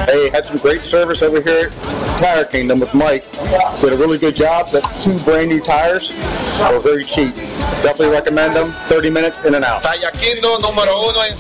Hey, had some great service over here at Tire Kingdom with Mike. Did a really good job. The 2 brand new tires were very cheap. Definitely recommend them. 30 minutes in and out. Tire Kingdom número 1 en